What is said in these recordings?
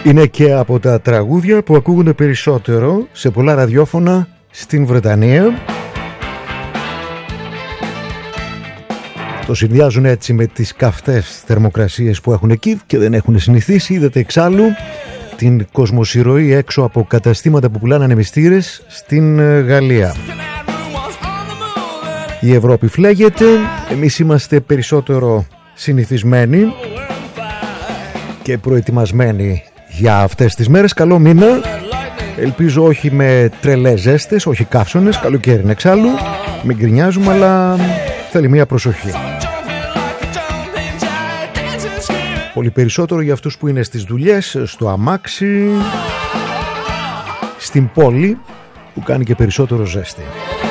Είναι και από τα τραγούδια που ακούγονται περισσότερο σε πολλά ραδιόφωνα στην Βρετανία. Το συνδυάζουν έτσι με τις καυτές θερμοκρασίες που έχουν εκεί και δεν έχουν συνηθίσει. Είδατε εξάλλου την κοσμοσυρωή έξω από καταστήματα που πουλάνε ανεμιστήρες στην Γαλλία. Η Ευρώπη φλέγεται, εμείς είμαστε περισσότερο συνηθισμένοι και προετοιμασμένοι για αυτές τις μέρες. Καλό μήνα, ελπίζω όχι με τρελές ζέστες, όχι καύσονες, καλοκαίρι είναι εξάλλου, μην γκρινιάζουμε, αλλά θέλει μια προσοχή. Πολύ περισσότερο για αυτούς που είναι στις δουλειές, στο αμάξι, στην πόλη που κάνει και περισσότερο ζέστη.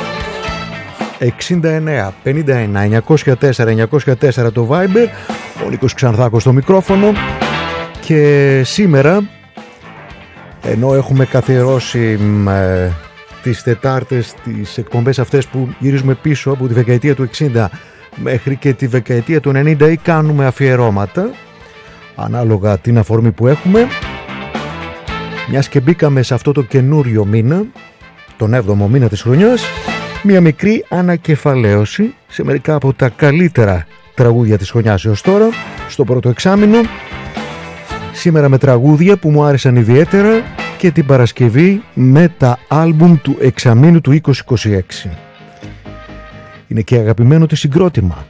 69 51 904 904 το Viber, ο Νίκος Ξανθάκος στο μικρόφωνο. Και σήμερα, ενώ έχουμε καθιερώσει τις Τετάρτες, τις εκπομπές αυτές που γυρίζουμε πίσω από τη δεκαετία του 60 μέχρι και τη δεκαετία του 90 ή κάνουμε αφιερώματα ανάλογα την αφορμή που έχουμε, μιας και μπήκαμε σε αυτό το καινούριο μήνα, τον 7ο μήνα της χρονιάς, μια μικρή ανακεφαλαίωση σε μερικά από τα καλύτερα τραγούδια της χρονιάς έως τώρα, στο πρώτο εξάμηνο. Σήμερα με τραγούδια που μου άρεσαν ιδιαίτερα και την Παρασκευή με τα άλμπουμ του εξαμήνου του 2026. Είναι και αγαπημένο της συγκρότημα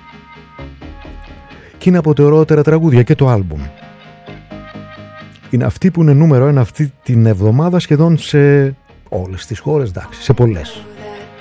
και είναι από τα ωραιότερα τραγούδια και το άλμπουμ. Είναι αυτή που είναι νούμερο 1 αυτή την εβδομάδα σχεδόν σε όλες τις χώρες, εντάξει, σε πολλές.